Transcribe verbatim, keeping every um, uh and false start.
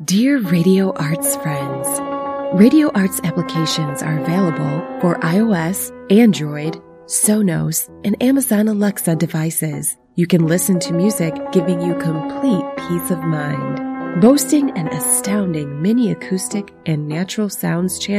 Dear Radio Arts friends, Radio Arts applications are available for iOS, Android, Sonos, and Amazon Alexa devices. You can listen to music giving you complete peace of mind. Boasting an astounding mini acoustic and natural sounds channel